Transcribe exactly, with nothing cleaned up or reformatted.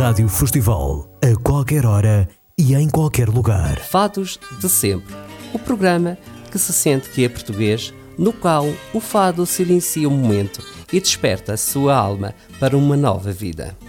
Rádio Festival, a qualquer hora e em qualquer lugar. Fados de Sempre, o programa que se sente que é português, no qual o fado silencia o momento e desperta a sua alma para uma nova vida.